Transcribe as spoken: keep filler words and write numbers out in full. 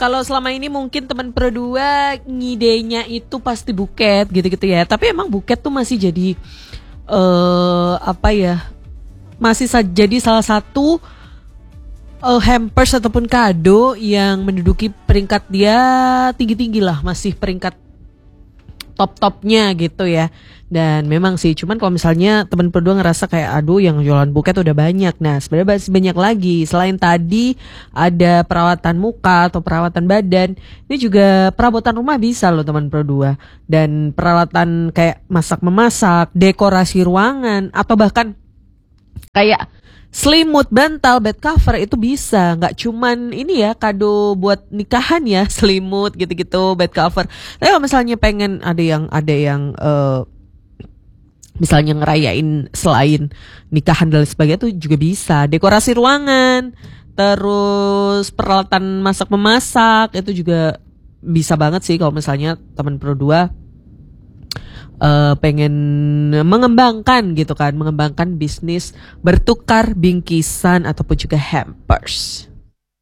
kalau selama ini mungkin teman pro dua ngidenya itu pasti buket gitu-gitu ya. Tapi emang buket tuh masih jadi uh, apa ya? Masih sa- jadi salah satu uh, hampers ataupun kado yang menduduki peringkat dia tinggi-tinggi lah, masih peringkat top-topnya gitu ya. Dan memang sih, cuman kalau misalnya teman berdua ngerasa kayak aduh yang jualan buket udah banyak. Nah sebenarnya masih banyak lagi. Selain tadi ada perawatan muka atau perawatan badan, ini juga perabotan rumah bisa loh teman berdua. Dan peralatan kayak masak-memasak, dekorasi ruangan, atau bahkan kayak selimut, bantal, bed cover itu bisa. Nggak cuman ini ya kado buat nikahan ya, selimut gitu-gitu, bed cover. Tapi kalau misalnya pengen ada yang ada yang uh, misalnya ngerayain selain nikahan dan sebagainya tuh juga bisa. Dekorasi ruangan, terus peralatan masak memasak itu juga bisa banget sih kalau misalnya teman pro dua uh, pengen mengembangkan gitu kan, mengembangkan bisnis bertukar bingkisan ataupun juga hampers.